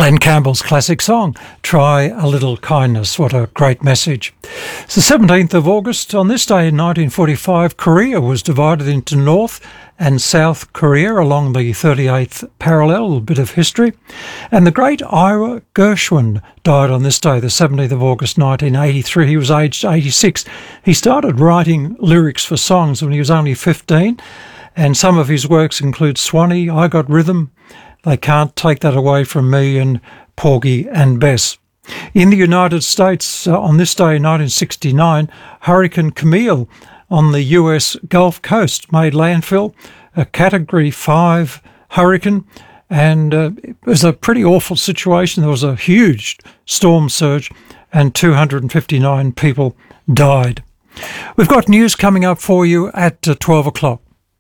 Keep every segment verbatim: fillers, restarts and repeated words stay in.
Glenn Campbell's classic song, Try a Little Kindness. What a great message. It's the seventeenth of August. On this day in nineteen forty-five, Korea was divided into North and South Korea along the thirty-eighth parallel, a bit of history. And the great Ira Gershwin died on this day, the seventeenth of August nineteen eighty-three. He was aged eighty-six. He started writing lyrics for songs when he was only fifteen, and some of his works include Swanee, I Got Rhythm, They Can't Take That Away From Me, and Porgy and Bess. In the United States, uh, on this day in nineteen sixty-nine, Hurricane Camille on the U S Gulf Coast made landfall, a Category five hurricane, and uh, it was a pretty awful situation. There was a huge storm surge and two hundred fifty-nine people died. We've got news coming up for you at uh, twelve o'clock.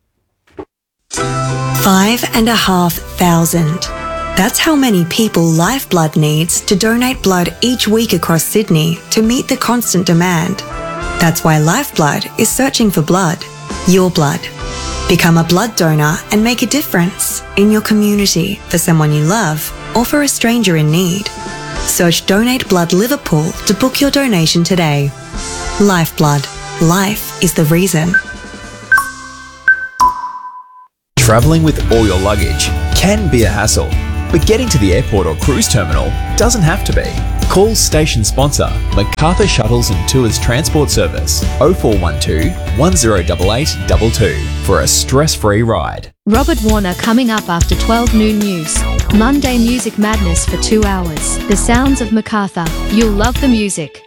Five and a half thousand. That's how many people Lifeblood needs to donate blood each week across Sydney to meet the constant demand. That's why Lifeblood is searching for blood. Your blood. Become a blood donor and make a difference in your community, for someone you love, or for a stranger in need. Search Donate Blood Liverpool to book your donation today. Lifeblood. Life is the reason. Travelling with all your luggage can be a hassle, but getting to the airport or cruise terminal doesn't have to be. Call station sponsor MacArthur Shuttles and Tours Transport Service oh four one two, one oh eight eight two two for a stress-free ride. Robert Warner coming up after twelve noon news. Monday Music Madness for two hours. The sounds of MacArthur. You'll love the music.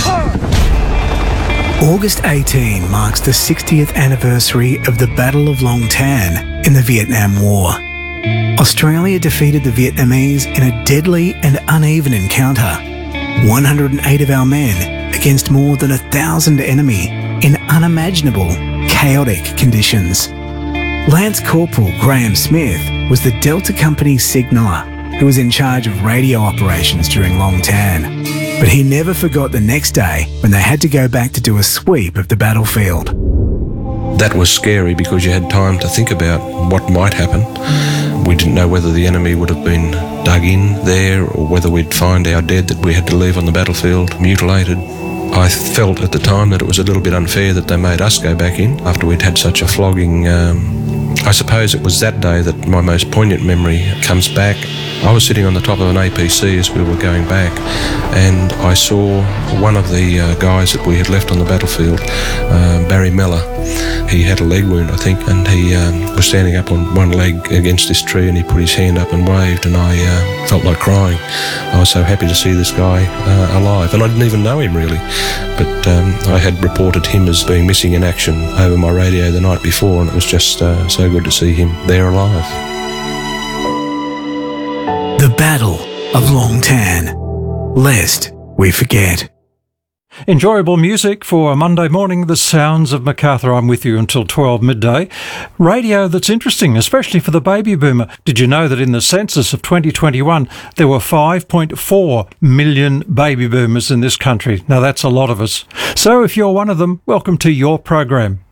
August eighteenth marks the sixtieth anniversary of the Battle of Long Tan in the Vietnam War. Australia defeated the Vietnamese in a deadly and uneven encounter. one hundred eight of our men against more than a thousand enemy in unimaginable, chaotic conditions. Lance Corporal Graham Smith was the Delta Company signaller who was in charge of radio operations during Long Tan. But he never forgot the next day when they had to go back to do a sweep of the battlefield. That was scary because you had time to think about what might happen. We didn't know whether the enemy would have been dug in there or whether we'd find our dead that we had to leave on the battlefield mutilated. I felt at the time that it was a little bit unfair that they made us go back in after we'd had such a flogging. Um, I suppose it was that day that my most poignant memory comes back. I was sitting on the top of an A P C as we were going back, and I saw one of the uh, guys that we had left on the battlefield, uh, Barry Meller. He had a leg wound, I think, and he um, was standing up on one leg against this tree, and he put his hand up and waved, and I uh, felt like crying. I was so happy to see this guy uh, alive, and I didn't even know him really, but um, I had reported him as being missing in action over my radio the night before, and it was just uh, so good to see him there alive. The Battle of Long Tan. Lest we forget. Enjoyable music for a Monday morning, the sounds of MacArthur. I'm with you until twelve midday. Radio that's interesting, especially for the baby boomer. Did you know that in the census of twenty twenty-one, there were five point four million baby boomers in this country? Now that's a lot of us. So if you're one of them, welcome to your program.